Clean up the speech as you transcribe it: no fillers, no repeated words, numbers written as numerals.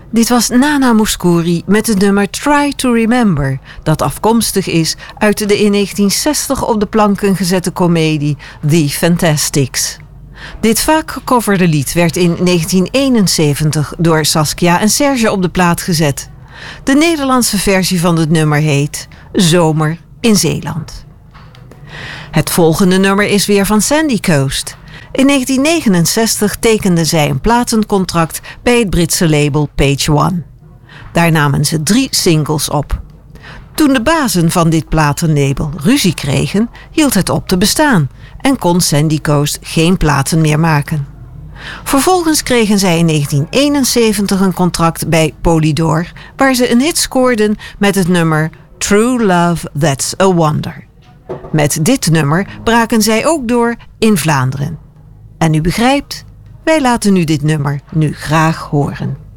Dit was Nana Mouskouri met het nummer Try to Remember, dat afkomstig is uit de in 1960 op de planken gezette komedie The Fantastics. Dit vaak gecoverde lied werd in 1971 door Saskia en Serge op de plaat gezet. De Nederlandse versie van het nummer heet Zomer in Zeeland. Het volgende nummer is weer van Sandy Coast. In 1969 tekenden zij een platencontract bij het Britse label Page One. Daar namen ze 3 singles op. Toen de bazen van dit platenlabel ruzie kregen, hield het op te bestaan en kon Sandy Coast geen platen meer maken. Vervolgens kregen zij in 1971 een contract bij Polydor, waar ze een hit scoorden met het nummer True Love That's a Wonder. Met dit nummer braken zij ook door in Vlaanderen. En u begrijpt, wij laten u dit nummer nu graag horen.